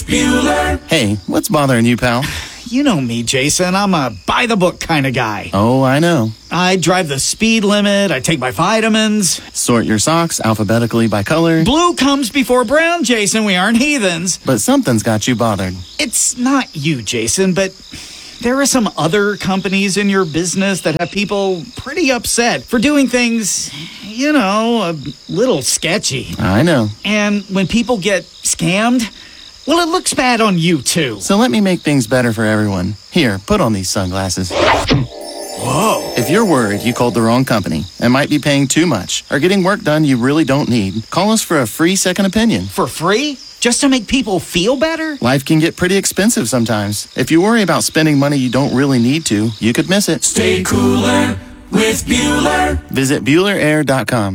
Bueller. Hey, what's bothering you, pal? You know me, Jason. I'm a by-the-book kind of guy. Oh, I know. I drive the speed limit. I take my vitamins. Sort your socks alphabetically by color. Blue comes before brown, Jason. We aren't heathens. But something's got you bothered. It's not you, Jason, but there are some other companies in your business that have people pretty upset for doing things, a little sketchy. I know. And when people get scammed, well, it looks bad on you, too. So let me make things better for everyone. Here, put on these sunglasses. Whoa. If you're worried you called the wrong company and might be paying too much or getting work done you really don't need, call us for a free second opinion. For free? Just to make people feel better? Life can get pretty expensive sometimes. If you worry about spending money you don't really need to, you could miss it. Stay cooler with Bueller. Visit BuellerAir.com.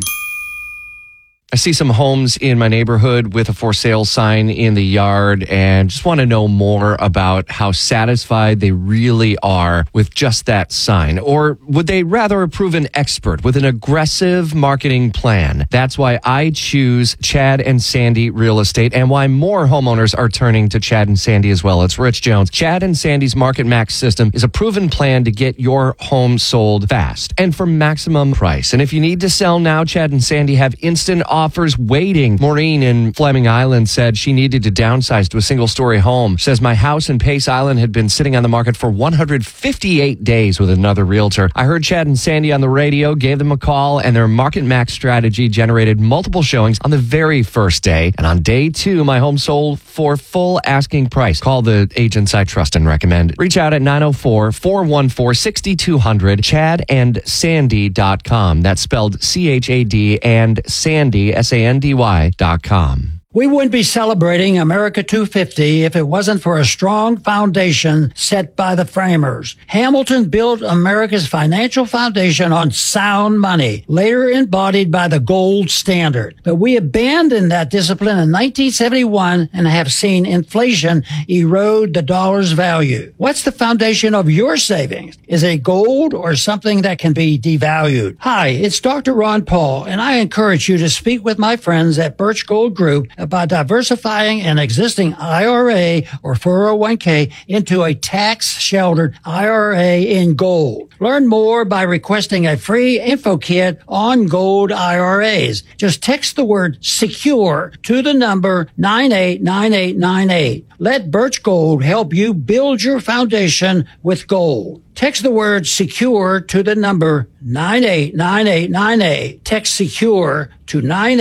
I see some homes in my neighborhood with a for sale sign in the yard and just want to know more about how satisfied they really are with just that sign. Or would they rather approve an expert with an aggressive marketing plan? That's why I choose Chad and Sandy Real Estate and why more homeowners are turning to Chad and Sandy as well. It's Rich Jones. Chad and Sandy's Market Max system is a proven plan to get your home sold fast and for maximum price. And if you need to sell now, Chad and Sandy have instant offers waiting. Maureen in Fleming Island said she needed to downsize to a single-story home. She says, my house in Pace Island had been sitting on the market for 158 days with another realtor. I heard Chad and Sandy on the radio, gave them a call, and their Market Max strategy generated multiple showings on the very first day. And on day 2, my home sold for full asking price. Call the agents I trust and recommend. Reach out at 904-414-6200, chadandsandy.com. That's spelled C-H-A-D and Sandy, SANDY.com. We wouldn't be celebrating America 250 if it wasn't for a strong foundation set by the framers. Hamilton built America's financial foundation on sound money, later embodied by the gold standard. But we abandoned that discipline in 1971 and have seen inflation erode the dollar's value. What's the foundation of your savings? Is it gold or something that can be devalued? Hi, it's Dr. Ron Paul, and I encourage you to speak with my friends at Birch Gold Group about diversifying an existing IRA or 401k into a tax-sheltered IRA in gold. Learn more by requesting a free info kit on gold IRAs. Just text the word SECURE to the number 989898. Let Birch Gold help you build your foundation with gold. Text the word SECURE to the number 989898. Text SECURE to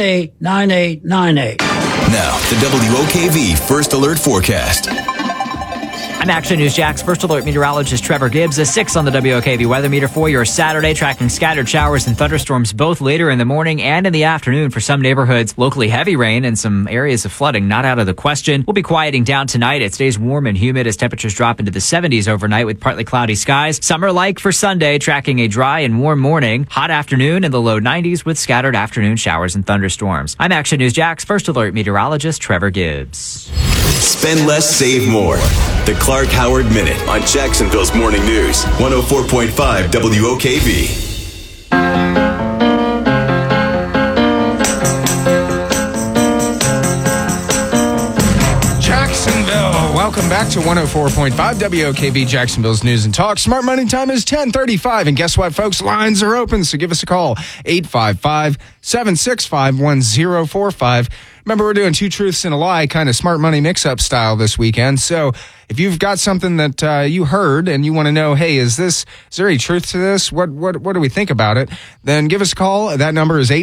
989898. Now, the WOKV First Alert Forecast. I'm Action News Jack's First Alert meteorologist Trevor Gibbs. A 6 on the WOKV weather meter for your Saturday, tracking scattered showers and thunderstorms both later in the morning and in the afternoon for some neighborhoods. Locally heavy rain and some areas of flooding not out of the question. We'll be quieting down tonight. It stays warm and humid as temperatures drop into the 70s overnight with partly cloudy skies. Summer-like for Sunday, tracking a dry and warm morning. Hot afternoon in the low 90s with scattered afternoon showers and thunderstorms. I'm Action News Jack's First Alert meteorologist Trevor Gibbs. Spend less, save more. The Clark Howard Minute on Jacksonville's Morning News, 104.5 WOKV. Welcome back to 104.5 WOKV, Jacksonville's News and Talk. Smart Money time is 10:35, and guess what, folks? Lines are open, so give us a call, 855-765-1045. Remember, we're doing two truths and a lie, kind of smart money mix-up style this weekend. So if you've got something that you heard and you want to know, hey, is there any truth to this? What do we think about it? Then give us a call. That number is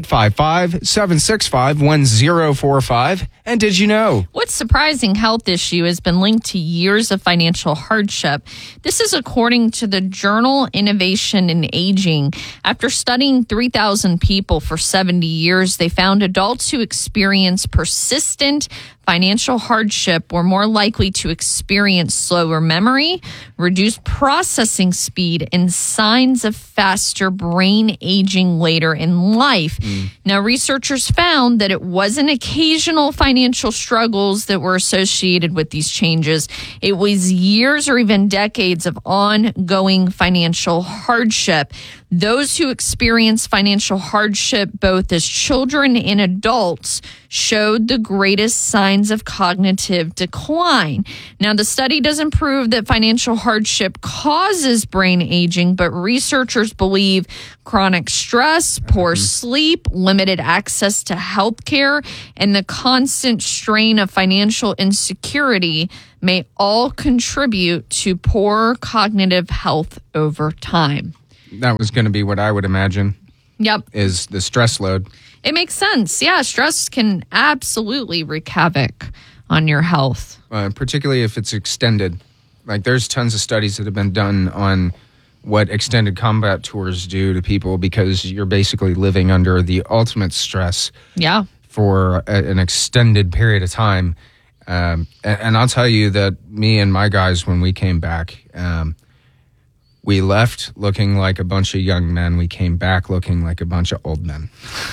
855-765-1045. And did you know? What surprising health issue has been linked to years of financial hardship? This is according to the journal Innovation in Aging. After studying 3,000 people for 70 years, they found adults who experience persistent financial hardship were more likely to experience slower memory, reduced processing speed, and signs of faster brain aging later in life. Now, researchers found that it wasn't occasional financial struggles that were associated with these changes. It was years or even decades of ongoing financial hardship. Those who experience financial hardship, both as children and adults, showed the greatest signs signs of cognitive decline. Now, the study doesn't prove that financial hardship causes brain aging, but researchers believe chronic stress, poor sleep, limited access to health care, and the constant strain of financial insecurity may all contribute to poor cognitive health over time. That was going to be what I would imagine. Yep. Is the stress load. It makes sense. Yeah, stress can absolutely wreak havoc on your health. Particularly if it's extended. Like there's tons of studies that have been done on what extended combat tours do to people because you're basically living under the ultimate stress for an extended period of time. And I'll tell you that me and my guys, when we came back, we left looking like a bunch of young men. We came back looking like a bunch of old men.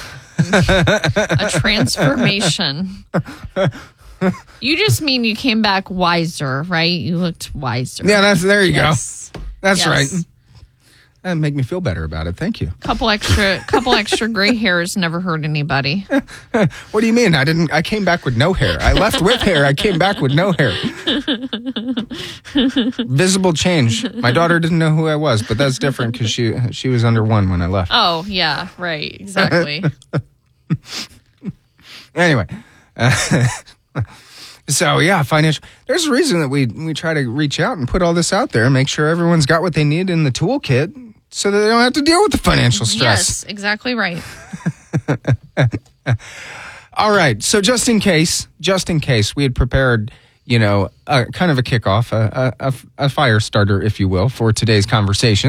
A transformation. You just mean you came back wiser, right? You looked wiser. Yeah, there you go. That's Yes. right. That make me feel better about it. Thank you. Couple extra gray hairs never hurt anybody. What do you mean? I came back with no hair. I left with hair. I came back with no hair. Visible change. My daughter didn't know who I was, but that's different because she was under one when I left. Oh, yeah, right. Exactly. Anyway. So, yeah, financial. There's a reason that we try to reach out and put all this out there and make sure everyone's got what they need in the toolkit so that they don't have to deal with the financial stress. Yes, exactly right. All right. So just in case, we had prepared, kind of a kickoff, a fire starter, if you will, for today's conversation.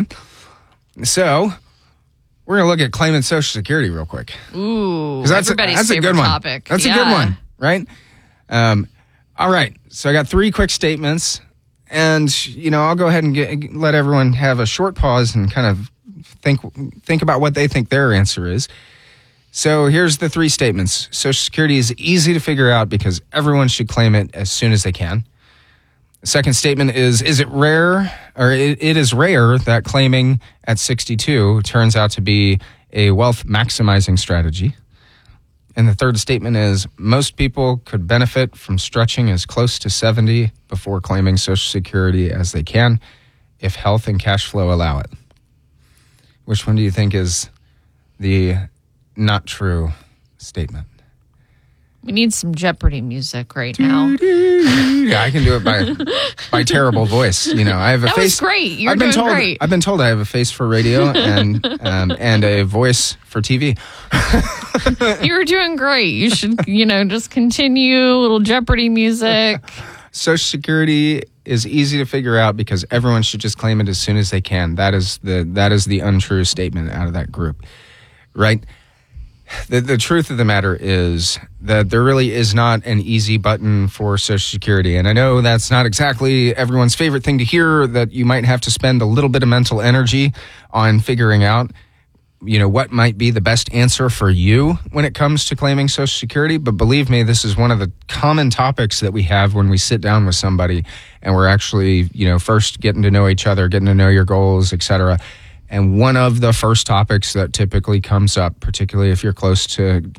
So we're going to look at claiming Social Security real quick. Ooh, that's everybody's a favorite good one. topic. That's a good one, right? All right. So I got 3 quick statements, and I'll go ahead and let everyone have a short pause and kind of think about what they think their answer is. So here's the 3 statements. Social Security is easy to figure out because everyone should claim it as soon as they can. The second statement is it rare, or it is rare that claiming at 62 turns out to be a wealth maximizing strategy. And the third statement is most people could benefit from stretching as close to 70 before claiming Social Security as they can if health and cash flow allow it. Which one do you think is the not true statement? We need some Jeopardy music right now. Yeah, I can do it by terrible voice. I have a That face. was great. You're I've been doing told, great. I've been told I have a face for radio and a voice for TV. You're doing great. You should, just continue. A little Jeopardy music. Social Security is easy to figure out because everyone should just claim it as soon as they can. That is the untrue statement out of that group, right? The truth of the matter is that there really is not an easy button for Social Security. And I know that's not exactly everyone's favorite thing to hear, that you might have to spend a little bit of mental energy on figuring out, what might be the best answer for you when it comes to claiming Social Security. But believe me, this is one of the common topics that we have when we sit down with somebody and we're actually, first getting to know each other, getting to know your goals, et cetera. And one of the first topics that typically comes up, particularly if you're close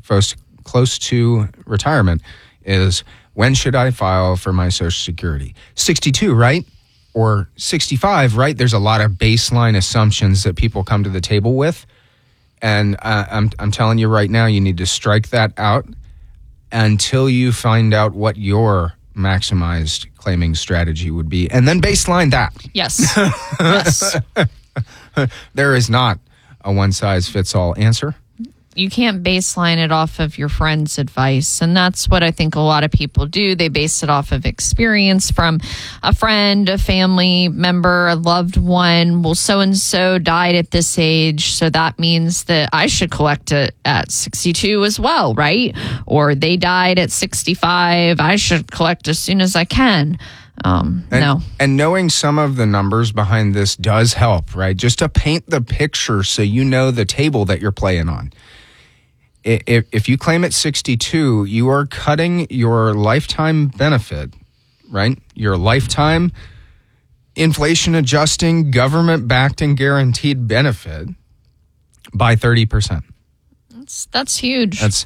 to retirement, is when should I file for my Social Security? 62, right? Or 65, right? There's a lot of baseline assumptions that people come to the table with. And I'm telling you right now, you need to strike that out until you find out what your maximized claiming strategy would be. And then baseline that. Yes. Yes. There is not a one-size-fits-all answer. You can't baseline it off of your friend's advice. And that's what I think a lot of people do. They base it off of experience from a friend, a family member, a loved one. Well, so-and-so died at this age, so that means that I should collect it at 62 as well, right? Or they died at 65. I should collect as soon as I can. No. And knowing some of the numbers behind this does help, right? Just to paint the picture so you know the table that you're playing on. If you claim at 62, you are cutting your lifetime benefit, right? Your lifetime inflation adjusting, government backed and guaranteed benefit by 30%. That's huge.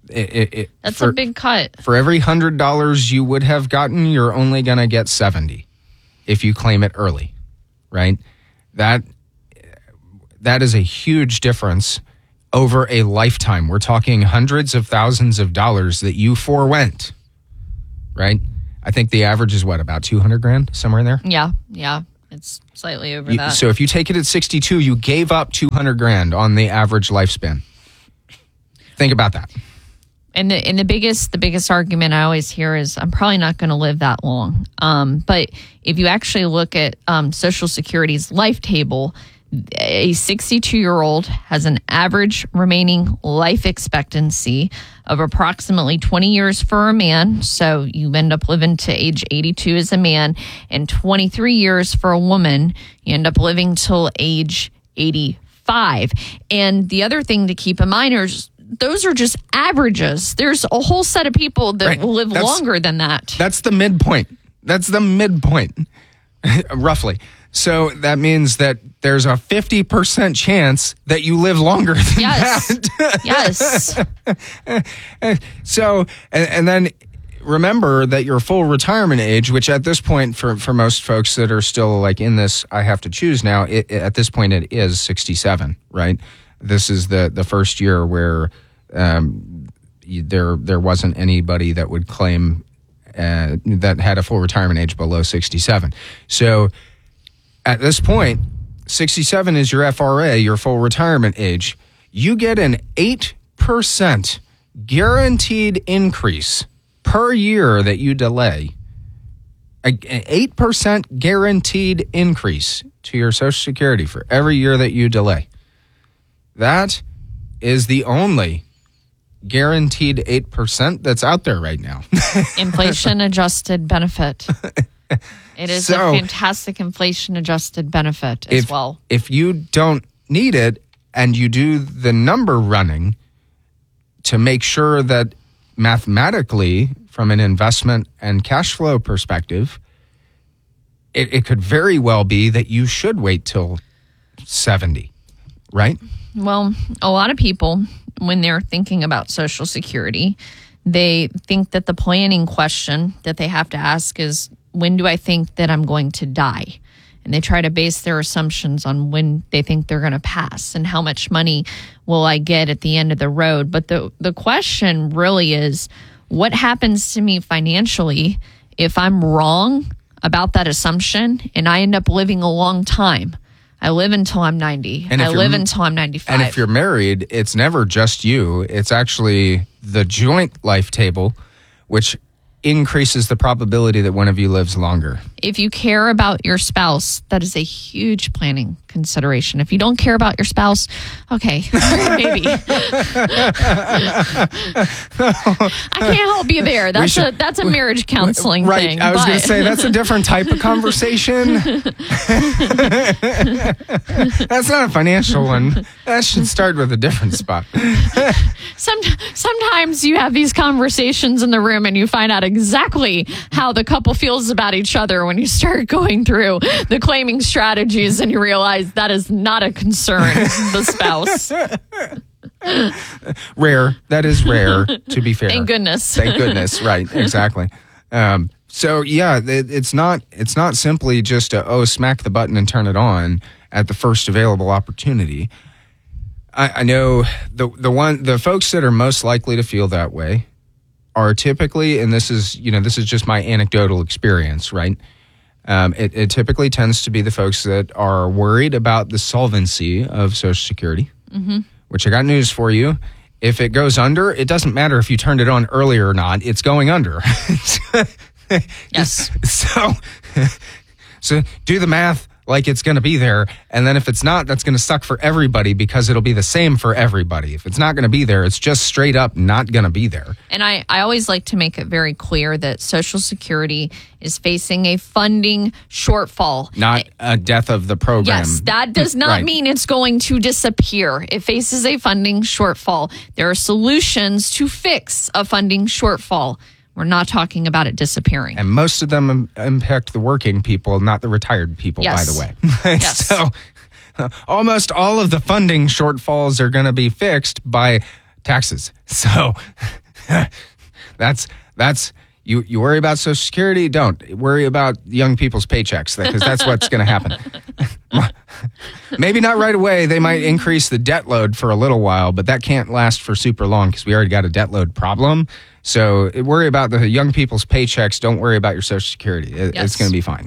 That's a big cut. For every $100 you would have gotten, you're only going to get 70 if you claim it early, right? That is a huge difference over a lifetime. We're talking hundreds of thousands of dollars that you forewent, right? I think the average is what, about 200 grand, somewhere in there? Yeah. It's slightly over that. So if you take it at 62, you gave up 200 grand on the average lifespan. Think about that. And the biggest argument I always hear is I'm probably not going to live that long. But if you actually look at Social Security's life table, a 62-year-old has an average remaining life expectancy of approximately 20 years for a man. So you end up living to age 82 as a man, and 23 years for a woman. You end up living till age 85. And the other thing to keep in mind is those are just averages. There's a whole set of people that will live longer than that. That's the midpoint. Roughly. So that means that there's a 50% chance that you live longer than that. Yes. So, and then remember that your full retirement age, which at this point for most folks that are still like in this, I have to choose now, at this point it is 67, right? This is the first year where there wasn't anybody that would claim that had a full retirement age below 67. So at this point, 67 is your FRA, your full retirement age. You get an 8% guaranteed increase per year that you delay. An 8% guaranteed increase to your Social Security for every year that you delay. That is the only guaranteed 8% that's out there right now. Inflation-adjusted benefit. It is a fantastic inflation-adjusted benefit as well. If you don't need it and you do the number running to make sure that mathematically, from an investment and cash flow perspective, it could very well be that you should wait till 70, right? Well, a lot of people, when they're thinking about Social Security, they think that the planning question that they have to ask is, when do I think that I'm going to die? And they try to base their assumptions on when they think they're going to pass and how much money will I get at the end of the road. But the question really is, what happens to me financially if I'm wrong about that assumption and I end up living a long time? I live until I'm 90. I live until I'm 95. And if you're married, it's never just you. It's actually the joint life table, which increases the probability that one of you lives longer. If you care about your spouse, that is a huge planning consideration. If you don't care about your spouse, okay, maybe. I can't help you there. That's a marriage counseling thing. I was going to say, that's a different type of conversation. That's not a financial one. That should start with a different spot. Sometimes you have these conversations in the room and you find out exactly how the couple feels about each other when you start going through the claiming strategies and you realize that is not a concern, the spouse. Rare. That is rare, to be fair. Thank goodness. Thank goodness. Right. Exactly. So yeah, it's not simply just smack the button and turn it on at the first available opportunity. I know the folks that are most likely to feel that way are typically, and this is just my anecdotal experience, right? It typically tends to be the folks that are worried about the solvency of Social Security, which I got news for you. If it goes under, it doesn't matter if you turned it on earlier or not. It's going under. Yes. So do the math like it's going to be there. And then if it's not, that's going to suck for everybody because it'll be the same for everybody. If it's not going to be there, it's just straight up not going to be there. And I always like to make it very clear that Social Security is facing a funding shortfall. Not a death of the program. Yes, that does not mean it's going to disappear. It faces a funding shortfall. There are solutions to fix a funding shortfall. We're not talking about it disappearing. And most of them impact the working people, not the retired people, by the way. Yes. So almost all of the funding shortfalls are going to be fixed by taxes. So that's you worry about Social Security. Don't worry about young people's paychecks, because that's what's going to happen. Maybe not right away. They might increase the debt load for a little while, but that can't last for super long because we already got a debt load problem. So worry about the young people's paychecks. Don't worry about your Social Security. It's going to be fine.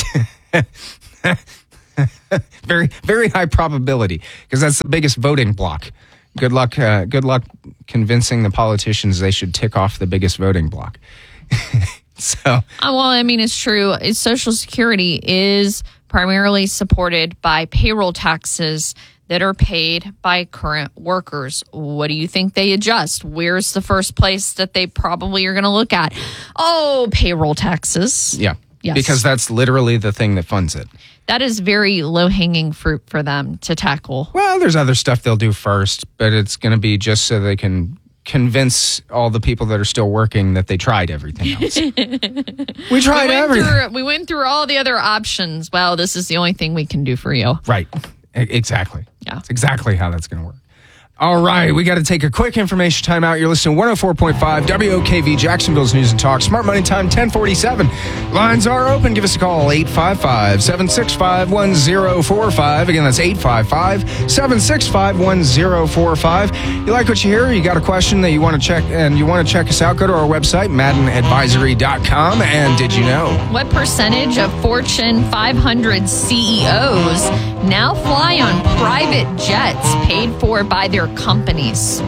Very, very high probability, because that's the biggest voting block. Good luck convincing the politicians they should tick off the biggest voting block. So, well, I mean, it's true. Social Security is primarily supported by payroll taxes that are paid by current workers. What do you think they adjust? Where's the first place that they probably are going to look at? Oh, payroll taxes. Yeah. Yes. Because that's literally the thing that funds it. That is very low-hanging fruit for them to tackle. Well, there's other stuff they'll do first, but it's going to be just so they can convince all the people that are still working that they tried everything else. We tried everything. We went through all the other options. Well, this is the only thing we can do for you. Right. Exactly. Yeah. That's exactly how that's going to work. All right, we got to take a quick information timeout. You're listening to 104.5 WOKV, Jacksonville's News and Talk. Smart Money Time, 1047. Lines are open. Give us a call, 855-765-1045. Again, that's 855-765-1045. You like what you hear? You got a question that you want to check, and you want to check us out? Go to our website, maddenadvisory.com. And did you know? What percentage of Fortune 500 CEOs now fly on private jets paid for by their companies?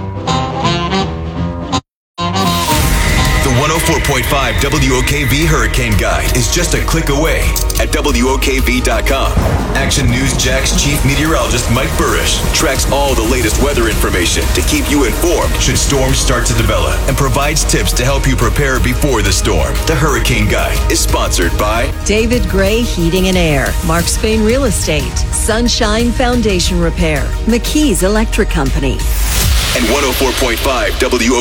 The 104.5 WOKV Hurricane Guide is just a click away at WOKV.com. Action News Jack's chief meteorologist Mike Burrish tracks all the latest weather information to keep you informed should storms start to develop, and provides tips to help you prepare before the storm. The Hurricane Guide is sponsored by David Gray Heating and Air, Mark Spain Real Estate, Sunshine Foundation Repair, McKee's Electric Company, and 104.5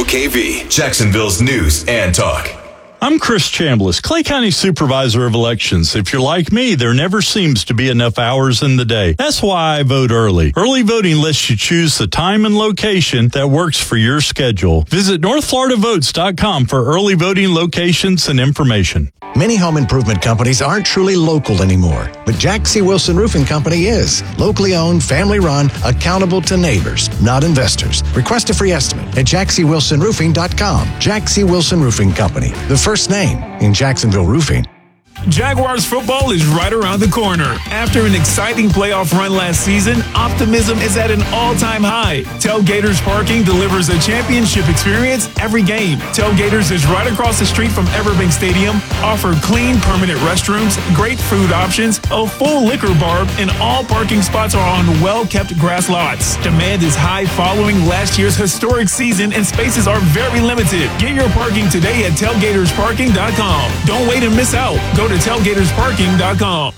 WOKV, Jacksonville's News and Talk. I'm Chris Chambliss, Clay County Supervisor of Elections. If you're like me, there never seems to be enough hours in the day. That's why I vote early. Early voting lets you choose the time and location that works for your schedule. Visit NorthFloridaVotes.com for early voting locations and information. Many home improvement companies aren't truly local anymore, but Jack C. Wilson Roofing Company is. Locally owned, family run, accountable to neighbors, not investors. Request a free estimate at jackcwilsonroofing.com. Jack C. Wilson Roofing Company, the first name in Jacksonville roofing. Jaguars football is right around the corner. After an exciting playoff run last season, optimism is at an all-time high. Tailgaters Parking delivers a championship experience every game. Tailgaters is right across the street from Everbank Stadium, offer clean, permanent restrooms, great food options, a full liquor bar, and all parking spots are on well-kept grass lots. Demand is high following last year's historic season, and spaces are very limited. Get your parking today at tailgatorsparking.com. Don't wait and miss out. Go to tailgatorsparking.com.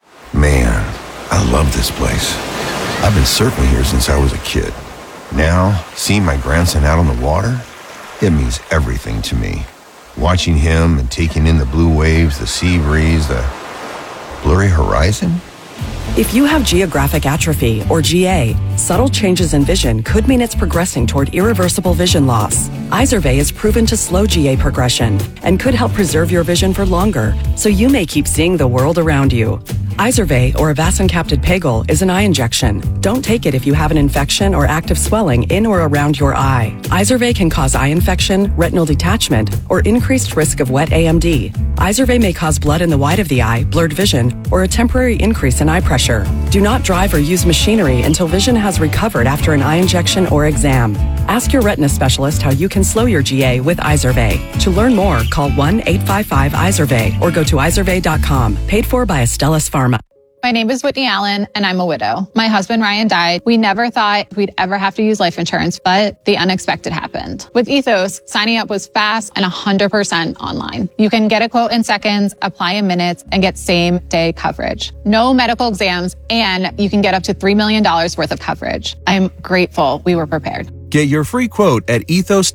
Man, I love this place. I've been surfing here since I was a kid. Now, seeing my grandson out on the water, it means everything to me. Watching him and taking in the blue waves, the sea breeze, the blurry horizon. If you have geographic atrophy, or GA, subtle changes in vision could mean it's progressing toward irreversible vision loss. Izervay is proven to slow GA progression and could help preserve your vision for longer, so you may keep seeing the world around you. Izervay, or avacincaptad pegol, is an eye injection. Don't take it if you have an infection or active swelling in or around your eye. Izervay can cause eye infection, retinal detachment, or increased risk of wet AMD. Izervay may cause blood in the white of the eye, blurred vision, or a temporary increase in eye pressure. Do not drive or use machinery until vision has recovered after an eye injection or exam. Ask your retina specialist how you can slow your GA with Izervay. To learn more, call 1-855-IZERVAY or go to izervay.com. Paid for by Astellas Pharma. My name is Whitney Allen, and I'm a widow. My husband, Ryan, died. We never thought we'd ever have to use life insurance, but the unexpected happened. With Ethos, signing up was fast and 100% online. You can get a quote in seconds, apply in minutes, and get same-day coverage. No medical exams, and you can get up to $3 million worth of coverage. I'm grateful we were prepared. Get your free quote at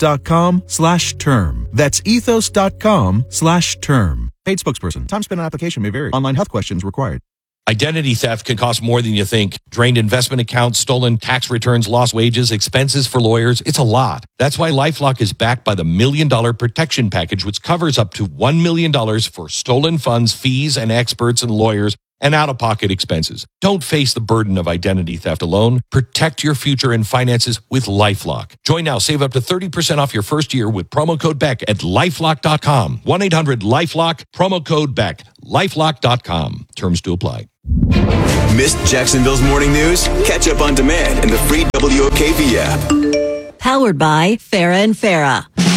ethos.com/term. That's ethos.com/term. Paid spokesperson. Time spent on application may vary. Online health questions required. Identity theft can cost more than you think. Drained investment accounts, stolen tax returns, lost wages, expenses for lawyers. It's a lot. That's why LifeLock is backed by the $1 Million Protection Package, which covers up to $1 million for stolen funds, fees, and experts and lawyers, and out-of-pocket expenses. Don't face the burden of identity theft alone. Protect your future and finances with LifeLock. Join now. Save up to 30% off your first year with promo code BECK at LifeLock.com. 1-800-LifeLock, promo code BECK. LifeLock.com. Terms to apply. Missed Jacksonville's morning news? Catch up on demand in the free WOKV app. Powered by Farah and Farah.